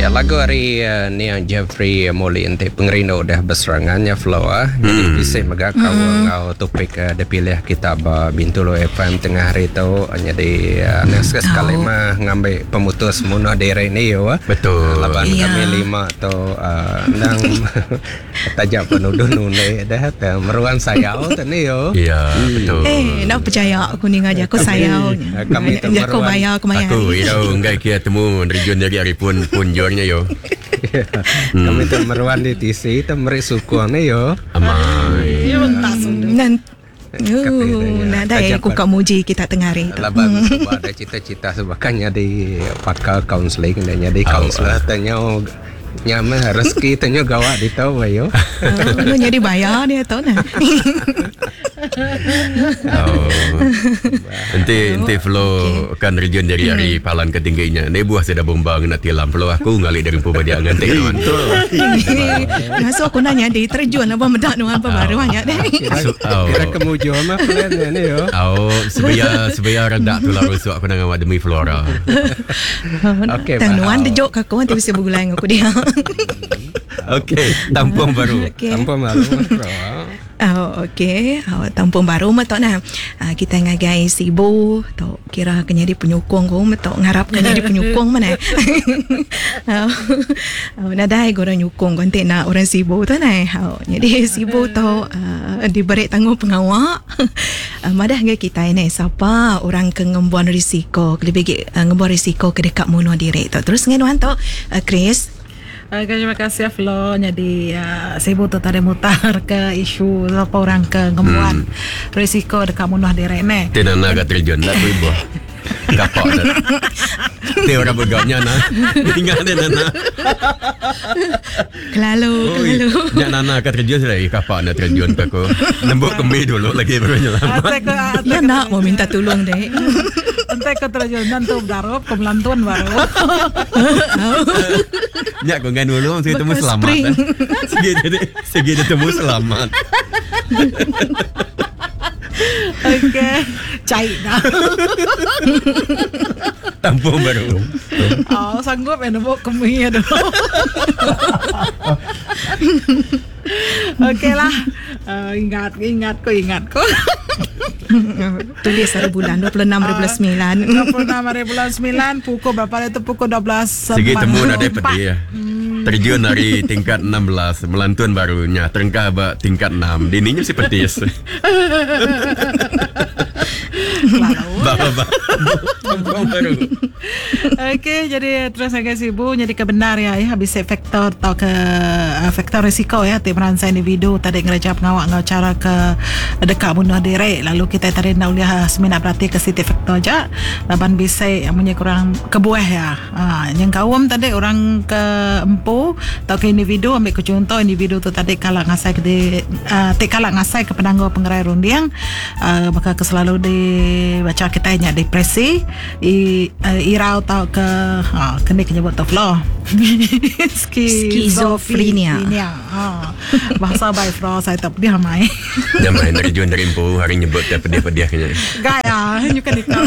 Ya lagu hari ni yang Jeffrey Molly ente pengerino dah berserangannya flow jadi bisa megak kau topik dia pilih kitab Bintulu FM tengah hari tu jadi sekali mah ngambil pemutus muno daerah ni yo betul laban kami 5 tu nang tajak penuduh nune dah meruan sayau tu ni yo betul nak percaya aku ni ngajar aku sayau kami tu aku bayar aku bayar aku enggak kira temu region dari hari pun jornya yo kami tu meruan di TC tu meri sukuan ni yo amai Nadai aku kat muji kita tengah hari tu. Laban ada cita-cita sebagainya di pakar counseling dan jadi counselor tanya nyaman rezeki tanya gawat di tahu bayo. Jadi bayar dia tahu nah. Nanti flow kan region dari hari palan ketingginya. Ni buah sudah bombang nak tilam flow aku ngalik dari Pembadian nanti kawan. So aku nanya di terjun apa medak nuan apa baru banyak deh. Kira kemuju mah plan ni yo. Sebaya redak tu lah rusuk aku nak demi Flora. Okey. Nuan dejok aku nanti bisa bergulang aku dia. Okey, Tampung Baru. Tampung Baru. Okey, Tampung Baru matok nah. Kita ngagai sibu tok kira kena di penyukung ko matok ngarap kena di penyukung mana. Nadai orang nyukung konten nak orang sibu tu nah. Jadi sibu tu diberi tanggung pengawak. Madah ke kita ini siapa orang ke ngembuan risiko lebih ngembuan risiko ke dekat muno diri tu. Terus ngenuan tu Chris. Terima kasih Flo. Jadi sibuk tu tadi mutar ke isu apa orang ke ngembuan risiko dekat munuh diri ni. Tidak nak kat terjun nak tu ibu. Kapak dah. Dia orang bergapnya nak. Tinggal dia nak. Kelalu. Nak nana kat terjun sudah kapak nak terjun tak ko. Nembuk kemih dulu lagi baru nyelamat. Ya nak mau minta tolong deh. Entah ke terjun nanti berdarab ke melantun baru. Nyak kau ngan dulu segi temu selamat. Segi temu selamat. Okey, cair dah. Tampung Baru. Sanggup nembuk kemih dulu. Okey lah. Ingat ko. Tulis hari bulan 26.9 26.9 pukul berapa itu pukul 12. Segi temu ada pedih ya. Terjun dari tingkat 16 melantun barunya terengkah tingkat 6 dininya si petis. Tampung Baru. Okey, jadi terus agak sibuk jadi kebenar ya habis faktor atau ke faktor risiko ya tim ransa individu tadi ngereja pengawak ngau cara ke dekat bunuh diri lalu kita tadi nak lihat semina berarti ke situ faktor aja laban bisa punya kurang kebuah ya yang kaum tadi orang ke empu atau ke individu ambil ke contoh individu tu tadi kalau ngasai ke kalau ngasai ke penangguh pengerai rundiang maka selalu dibaca kita hanya depresi irau tau ke kena nyebut tu flow skizofrenia bahasa by flow saya tak dia mai dari juan dari impu hari nyebut dia pedih-pedih kena gaya nyukan ikut.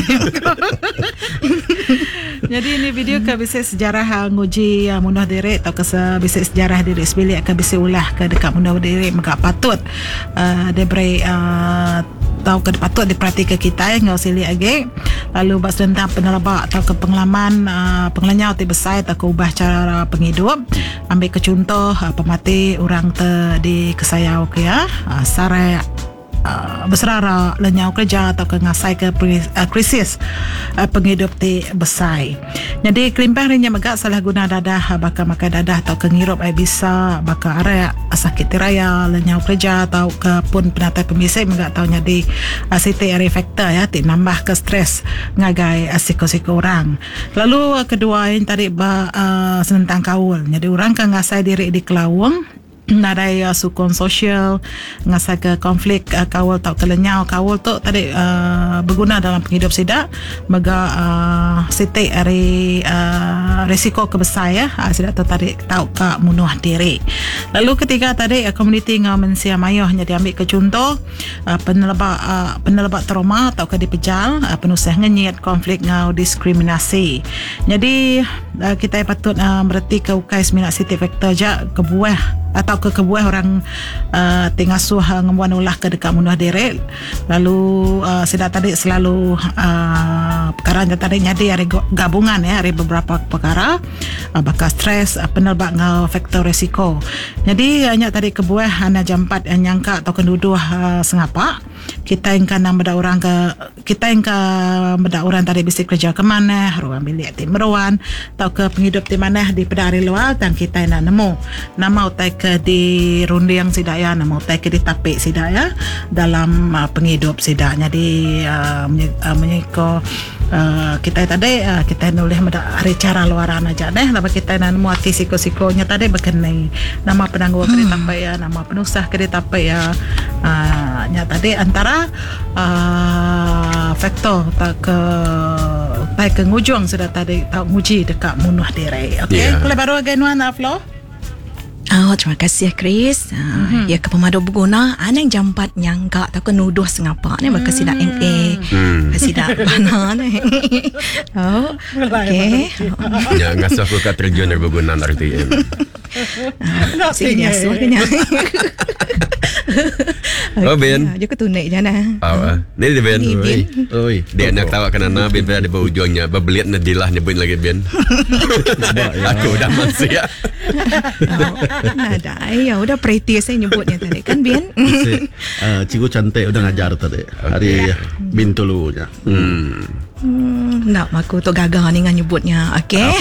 Jadi ini video ke bisa sejarah nguji munuh diri atau ke bisa sejarah diri sebilik ke bisa ulah ke dekat munuh diri maka patut dia beri tahu ke patut diperhatikan kita ngau sili lagi lalu bas tentang penerabak atau ke pengalaman pengelenyau ti besar atau ke ubah cara penghidup ambil ke contoh pemati orang di kesayau ke ya sare berserara lenyau kerja atau ke ngasai ke krisis penghidup ti besar. Jadi kelimpah rinya megak salah guna dadah bakal makan dadah atau ke ngirup bisa bakal area sakit raya lenyau kerja atau ke pun penatai pemisai megak tahu jadi siti area faktor ya ti nambah ke stres ngagai siko-siko orang. Lalu kedua yang tadi tentang kaul. Jadi orang ke ngasai diri di kelawang nadai sukon sosial ngasa ke konflik kawal tau kelenyau kawal tu tadi berguna dalam penghidup sida mega sete ari risiko kebesar ya sida tu tadi tau ka munuh diri. Lalu ketiga tadi komuniti ngau mensia mayoh nya diambil ke contoh penelebak trauma atau ke dipejal penusah ngenyit konflik ngau diskriminasi. Jadi kita patut berarti ke ukai seminat siti faktor ja kebuah atau kebuah orang tengasuh ngembuan ulah ke dekat munuh diri. Lalu sida tadi selalu perkara tadi nyadi hari gabungan ya hari beberapa perkara bakal stres penelbak ngau faktor risiko. Jadi hanya tadi kebuah hanya jam 4 nyangka atau kenduduh sengapa kita ingkan beda orang tadi bisa kerja ke mana ruang bilik tim meruan atau ke penghidup di mana di pedari luar dan kita nak nemu nama utai ke di runding sidaya nama utai ke di tapik sidaya dalam penghidup sidanya di menyiko kita tadi kita nulis hari cara luaran aja deh lepas kita nak nemu arti siko-sikonya tadi berkenai nama penangguh kereta tapik ya nama penusah kereta tapik ya nya tadi antara faktor tak ke ngujung sudah tadi tak nguji dekat munuh diri. Okey, kalau baru again Flo. Terima kasih Chris. Ya ke pemadu berguna anang jam 4 nyangka atau ke nuduh sengapa ni bakal sidak MA. Sidak mana ni. Okey. Ya ngasah aku kat terjun yang berguna RTM. Sini asuh kena. Oh Ben. Dia ketunik je nah. Ni dia Ben. Ni Ben. Oi, dia nak tawa kenana Ben ada berujungnya. Berbeliat nadilah nyebut lagi Ben. Aku dah masih. Ada. Ya udah pretty saya nyebutnya tadi kan Ben. Cikgu cantik udah ngajar tadi. Hari Bintulunya. Nak aku tu gagal ni dengan nyebutnya. Okey.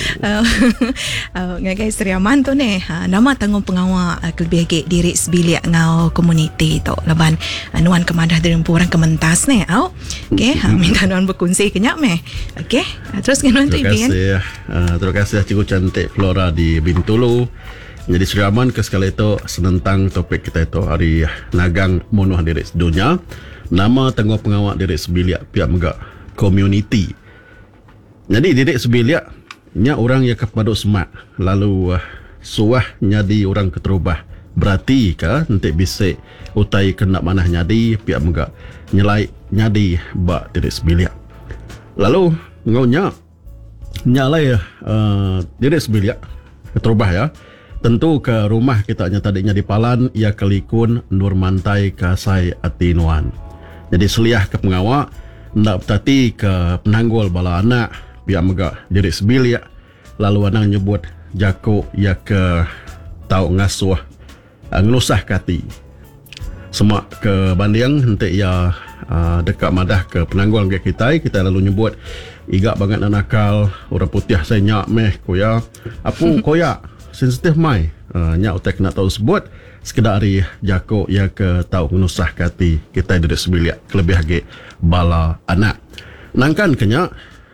Guys, Seriaman tu ni nama tanggung pengawal kelebih diri sebilik ngau komuniti tu. Leban nuan kemadah dari orang kementas ni. Okey, minta nuan berkongsi kenyak meh. Okey. Terus nuan tu Iben. Terima kasih Cikgu cantik Flora di Bintulu. Jadi Seriaman ke sekali itu senentang topik kita itu hari nagang munuh diri sedunia. Nama tanggung pengawal diri sebilik pihak megak community. Jadi didik sebilik nya orang yang kepada semak lalu suah nyadi orang keterubah berarti ke nanti bisa utai kena manah nyadi pihak megak nyelai nyadi bak didik sebilik. Lalu ngaunya nyalai didik sebilik keterubah ya. Tentu ke rumah kita nya tadinya di Palan ia kelikun nur mantai kasai atinuan. Jadi seliah ke pengawal ndak bertati ke penanggul bala anak pihak megak diri sebilik lalu anang nyebut jako ya ke tau ngasuh ngelusah kati semak ke banding nanti ya dekat madah ke penanggul kita lalu nyebut igak banget nakal orang putih saya nyak meh koya apu koya sensitif mai nyak utek nak tahu sebut sekedar hari jako ya ke tau ngenusah kati kita diri sebilik kelebih lagi bala anak nangkan kenyak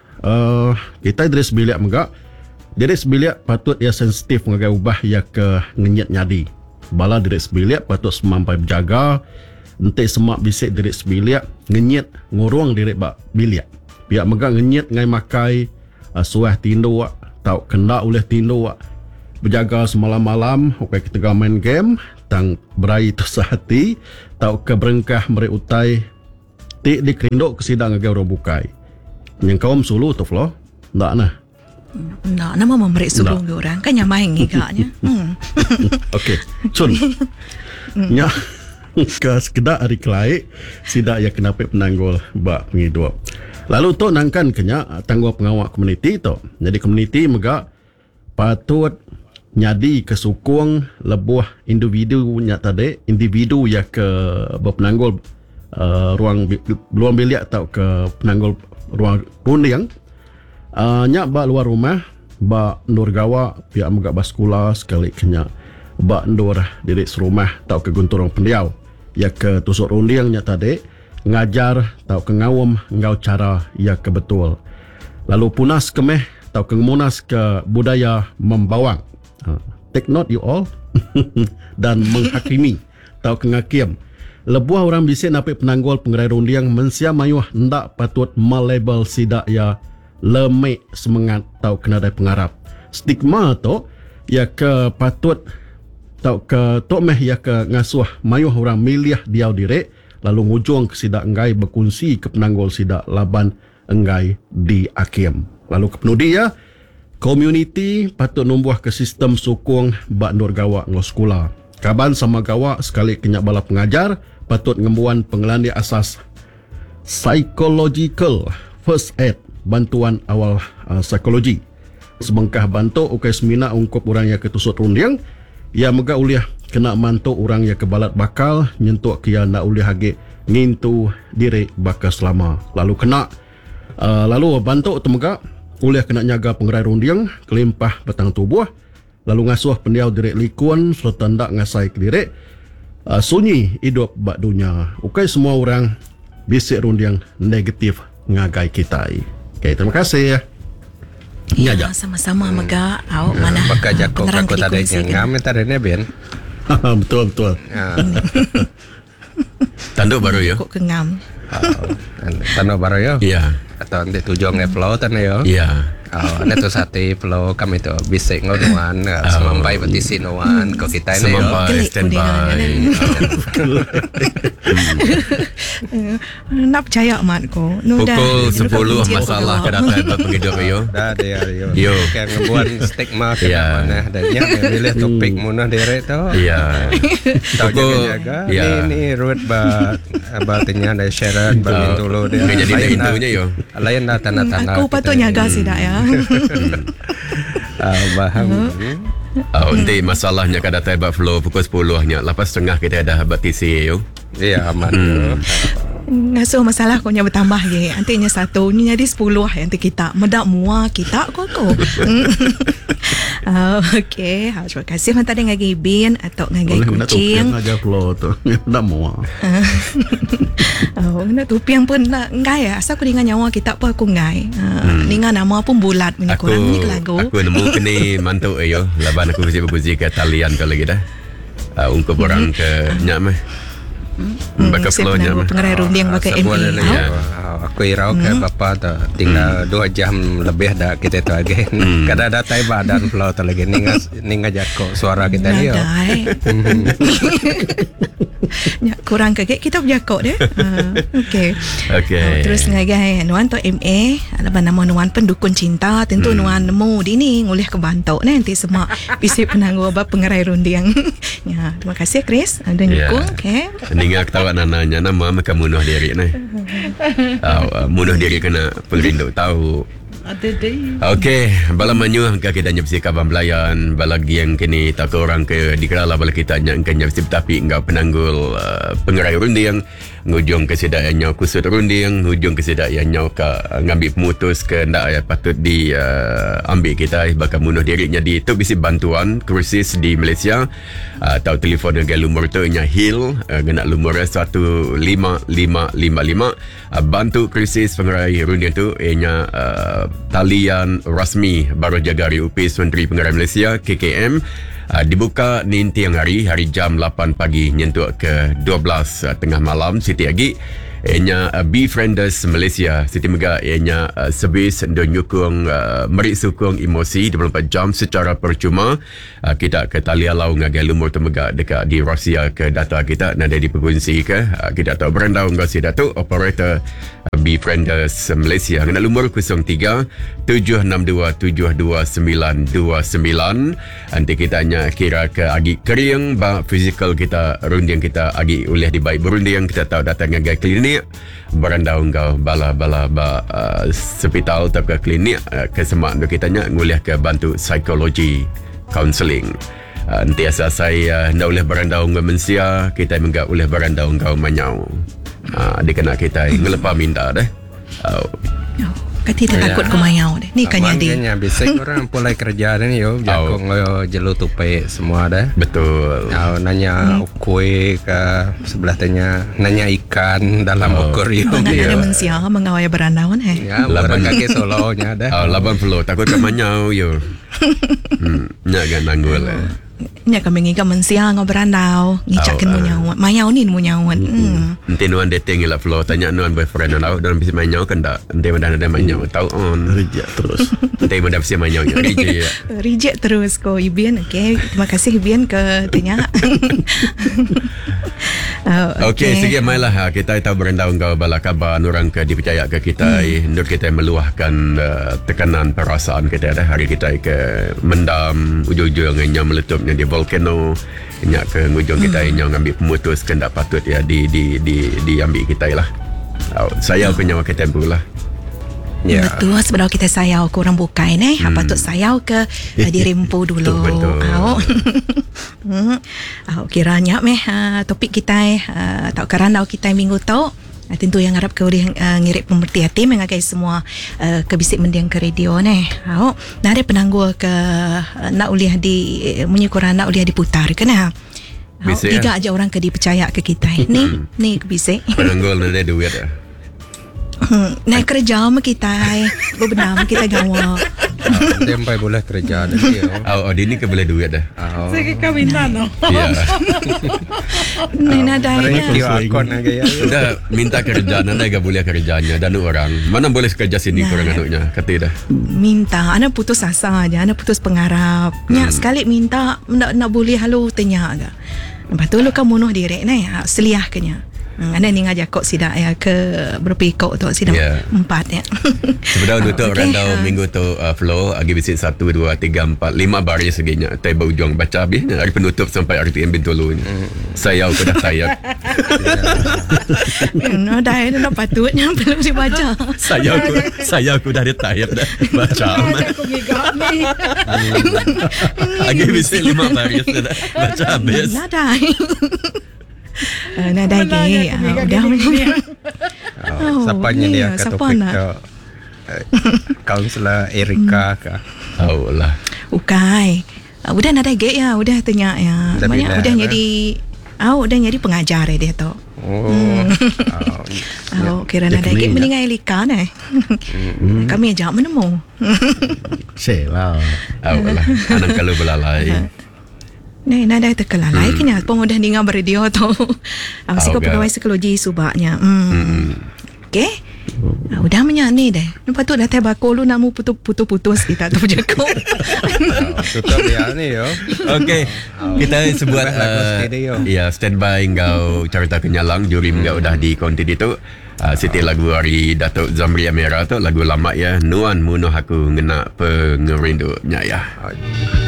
kita diri sebilik megak diri sebilik patut ia sensitif mengagai ubah ya ke ngenyit nyadi bala diri sebilik patut semampai berjaga nanti semak bisik diri sebilik ngenyit ngurung diri bak bilik pihak megak ngenyit ngai makai suah tindu tau kena oleh tindu berjaga semalam-malam okay, kita main game tang berai tersahati tau keberengkah meri utai ti dikerinduk ke sidang agak orang bukai yang kaum sulu tu Flo ndak nah ndak nama memberi sulu ke orang kan nyamain ngigaknya okey cun nya ke sekedar hari kelai sidak ya kenapa penanggul bak penghidup lalu tu nangkan kenya tanggung pengawal komuniti tu jadi komuniti megak patut nyadi kesukung lebuh individu nya tadi individu ya ke berpenanggul ruang bilik atau ke penanggul ruang runding nya ba luar rumah ba ndur gawa pihak megak baskula sekali kenya ba ndur diri serumah atau ke gunturong pendiau ya ke tusuk runding nya tadi ngajar atau ke ngawum ngau cara ya ke betul lalu punas kemeh atau ke munas ke budaya membawang take note you all dan menghakimi atau kengakiam. Lebuah orang bisik napik penanggul pengerai rundiang mensia mayuh ndak patut melabel sidak ya lemek semangat atau kenadai pengarap. Stigma tu ya ke patut atau ke tok meh ya ke ngasuh mayuh orang milih diau direk lalu ngujung ke sidak enggai berkunci ke penanggul sidak laban enggai di akim. Lalu ke penudi ya komuniti patut numbuh ke sistem sokong bak nur gawak ngau sekolah. Kaban sama gawak sekali kenyak bala pengajar patut ngembuan pengelan di asas psychological first aid, bantuan awal psikologi. Sebengkah bantu ukai semina ungkup orang yang ketusut rundiang ya mega uliah kena mantu orang yang kebalat bakal nyentuk kia nak uliah hage ngintu diri bakal selama. Lalu kena lalu bantu temega uliah kena nyaga pengerai rundiang kelimpah petang tubuh lalu ngasuh pendiau direk likuan serta ndak ngasai ke direk sunyi hidup bak dunia. Ukai semua orang bisik rundiang negatif ngagai kita. Okay, terima kasih ya. Ya, sama-sama Mega. Awak mana? Maka jakok aku tadi ngam tadi ni Ben. Betul. Tanduk baru ya. Kok kengam. Tano baru ya. Ya. Atau nanti tujong flow tano ya. Ya. Ini tu sate flow kami tu bisik ngoduan semampai petisi nuan kau kita ini ya. Semampai standby. Nak percaya mat ko. Pukul 10 masalah kedatangan buat penghidup yo. Dah dia yo. Yo. Kan ngebuat stigma ke mana dan nya pilih topik munah direk tu. Ya. Tahu jaga. Ini root batnya dari Sharon Bintulu dia. Jadi intunya yo. Lain dah tanda-tanda. Aku patut nyaga sidak ya. Faham. Nanti masalahnya kada tiba flow pukul 10 nya. Lepas setengah kita dah batisi yo. Ya aman yo. Ngasuh masalah ko nya bertambah ye. Antinya satu ni jadi 10 nanti kita medak mua kita ko. Okey, terima kasih mata dengan Gibin atau dengan kucing. Boleh nak aja flow tu. Nak mau. Nak tupiang pun nak ngai ya. Asal aku dengan nyawa kita apa aku ngai. Dengan nama pun bulat punya kurang ni lagu. Aku nemu kini mantu yo. Laban aku mesti berpuji ke talian kalau lagi dah. Ungkup orang ke nyak meh. Baka flow nya meh. Pengerai rundiang pakai MA. Aku irau ke bapa tu tinggal 2 jam lebih dah kita tu lagi. Kada ada tai badan flow tu lagi ninga jakok suara kita ni yo. Ya, kurang kagak kita berjakok deh. Okey. Terus ngagai nuan tu MA, ada nama nuan pendukung cinta, tentu nuan nemu dini ngulih ke Bantok nanti semua bisik penanggung bab pengerai rundiang. Ya, terima kasih Chris. Ada nyukung, okey. Ninga ketawa nananya nama mereka munuh diri ni. Munuh diri kena pengerinduk tahu. Okey, bala manyu kita nyepsi kaban belayan balagi yang kini tak orang ke dikerala bala kita nyangkan nyepsi tapi enggak penanggul pengerai rundiang ngujung ke sedayanya kusut rundiang ngujung ke sedayanya ka ngambil pemutus ke ndak ya patut di ambil kita bakal munuh diri jadi tu bisi bantuan krisis di Malaysia atau telefon dengan lumur tu nya Hill kena lumur 15555 bantu krisis pengerai rundiang tu nya talian rasmi Baru Jagari UPIS Menteri Pengerai Malaysia KKM dibuka ni tiang hari jam 8 pagi nyentuk ke 12 tengah malam Siti Agi ianya Befrienders Malaysia Siti Mega ianya servis dan nyukung merik sukung emosi 24 jam secara percuma kita ke talian lau ngagai lumur temega dekat di Rusia ke data kita nada diperkongsi ke kita tahu berandau ngasi datuk operator Befrienders Malaysia kena lumur 03 762 72929 nanti kita hanya kira ke agi kering ba fizikal kita rundiang kita agi oleh di baik berundiang kita tahu datang ngagai klinik berandau engkau bala-bala hospital atau ke klinik kesemak untuk kita nak nguliah ke bantu psikologi counselling nanti asal saya nak boleh berandau engkau mensia kita enggak boleh berandau engkau manyau dikena kita ngelepa minda dah Kati tak takut ke mayau deh. Ni kan jadi. Makanya bisik orang mulai kerja ni yo, jakong yo jelu tupai semua dah. Betul. Nanya kue ke sebelah tanya, nanya ikan dalam ukur yo. Nak ada mensia mengawai berandauan Ya, laban kaki solonya dah. Laban flow takut ke manyau yo. Nyak kan nanggul. nya kami ngiga mensiang ngobrandau ngicakin Oh, munyawat mayau ni munyawat Nanti nuan dating lah Flo. Tanya nuan boyfriend nuan dan bisa main nyaw kan tak? Nanti mana ada main nyaw. Tahu on. Reject terus. Nanti mana bisa main nyaw. Reject. reject terus ko Ibian. Okay, terima kasih Ibian ke tanya. Okey, segi mailah kita tahu berendau kau bala khabar nurang ke dipercaya ke kita nur kita meluahkan tekanan perasaan kita dah hari kita ke mendam ujung-ujung yang meletupnya di volcano nya ke ujung kita yang ambil pemutus kendak patut ya diambil kita lah. Saya punya waktu tempoh lah. Ya. Betul sebab kita sayau ke orang bukai ni. Apa tu sayau ke dirempu dulu. Betul. Kiranya topik kita tak kerana kita minggu tu tentu yang harap ke boleh ngirik pemerhati hati mengagai semua kebisik mendiang ke radio ni. Nah ada penangguh ke nak uliah di menyukuran nak uliah diputar ke nah. Tiga aja orang ke dipercaya ke kita ni kebisik. Penanggul ada duit dah. Naik kerja sama kita bebenam kita gawa. Sampai boleh kerja dah dia. Dia ni ke boleh duit dah. Saya kawinan no. Ya. Nada Mereka akon lagi ya. Dah minta kerja nanda ga boleh kerjanya dan orang. Mana boleh kerja sini kurang anaknya kata dah. Minta anak putus asa aja, anak putus pengharap. Nya sekali minta nak boleh halu tanya aga. Lepas tu lu kamu bunuh diri ni seliah kenya. Ana ni ngajak kok sidak ya ke berpikok tu sidak 4 ya. Sebenarnya untuk randau minggu tu Flo agi visit 1 2 3 4 5 baris seginya. Tai berujung baca habis hari penutup sampai RTM Bintulu ni. Saya aku dah sayap. No dah nak patutnya belum dibaca. Saya aku dah ditayap dah baca. Aku gigak ni. Agi visit 5 baris dah baca habis. Nada. Nada ge. Udah. Siapanya dia ke siapa topik nak? tu? Kaunselor Erika ke? Oh lah. Ukai. Udah nada ge ya, udah tanya ya. Dah Banyak bila udah lah. jadi udah jadi pengajar dia tu. Kira nada ge mendingan Elika ni. Kami ajak menemu. Sheila. Oh lah. Anak kalau belalai. Ni nada terkelalai kena pemudah dengar radio tu. Mesti kau pegawai psikologi subaknya. Okey. Udah menyanyi deh. Lepas tu dah tebako lu namu putus-putus kita tu jago. Tutup dia ni yo. Okey. Kita sebuat standby engkau cerita kenyalang juri engkau dah di konti itu. Siti lagu hari Datuk Zamri Amira tu lagu lama ya. Nuan munuh aku ngena pengerindu nya ya.